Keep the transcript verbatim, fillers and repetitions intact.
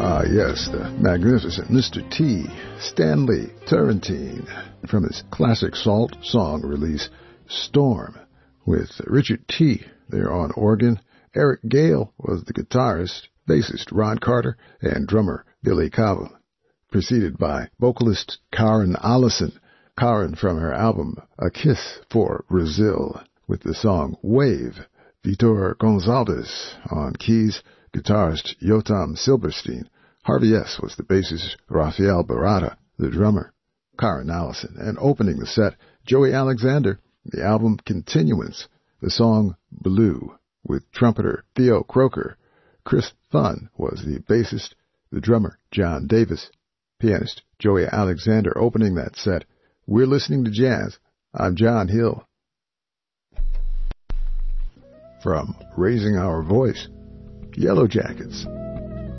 Ah, yes, the magnificent Mister T. Stanley Turrentine, from his classic Salt song release, Storm, with Richard T. there on organ. Eric Gale was the guitarist, bassist Ron Carter, and drummer Billy Cobham, preceded by vocalist Karen Allison, Karen from her album A Kiss for Brazil, with the song Wave. Vitor Gonzalez on keys, guitarist Yotam Silberstein. Harvey S. was the bassist, Rafael Barata, the drummer, Karen Allison. And opening the set, Joey Alexander, the album Continuance, the song Blue, with trumpeter Theo Croker. Chris Thun was the bassist, the drummer John Davis, pianist Joey Alexander opening that set. We're listening to jazz. I'm John Hill. From Raising Our Voice, Yellow Jackets.